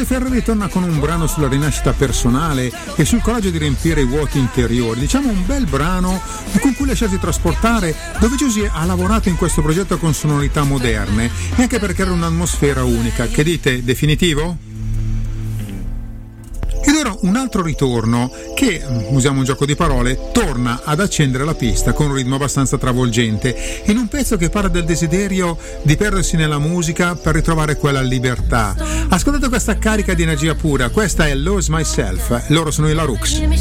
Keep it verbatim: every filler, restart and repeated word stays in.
José Ferreri torna con un brano sulla rinascita personale e sul coraggio di riempire i vuoti interiori. Diciamo un bel brano con cui lasciarsi trasportare, dove José ha lavorato in questo progetto con sonorità moderne e anche per creare un'atmosfera unica. Che dite, definitivo? Ed ora un altro ritorno che, usiamo un gioco di parole, torna ad accendere la pista con un ritmo abbastanza travolgente, in un pezzo che parla del desiderio di perdersi nella musica per ritrovare quella libertà. Ascoltate questa carica di energia pura, questa è Lose Myself, loro sono i La Rux.